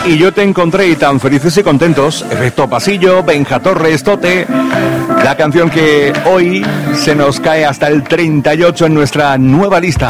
y yo te encontré, y tan felices y contentos. Efecto Pasillo, Benja Torres, Tote. La canción que hoy se nos cae hasta el 38 en nuestra nueva lista.